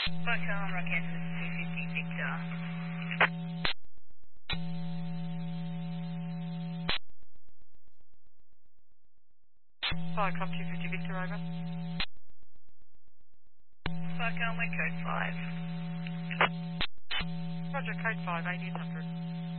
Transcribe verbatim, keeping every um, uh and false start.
Falcon, Rock Angeles two fifty Victor. Falcon two fifty Victor, over. Falcon, we're code five. Roger, code five, eighteen hundred.